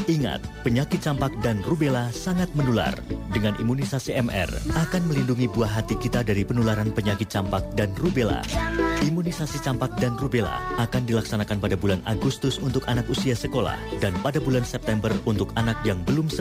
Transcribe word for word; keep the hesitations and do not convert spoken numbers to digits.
Ingat, penyakit campak dan rubella sangat menular. Dengan imunisasi M R akan melindungi buah hati kita dari penularan penyakit campak dan rubella. Imunisasi campak dan rubella akan dilaksanakan pada bulan Agustus untuk anak usia sekolah dan pada bulan September untuk anak yang belum sekolah.